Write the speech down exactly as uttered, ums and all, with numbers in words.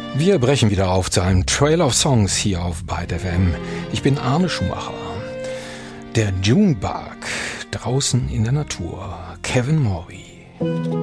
Wir brechen wieder auf zu einem Trail of Songs hier auf Byte F M. Ich bin Arne Schumacher. Der Junebug draußen in der Natur. Kevin Morby.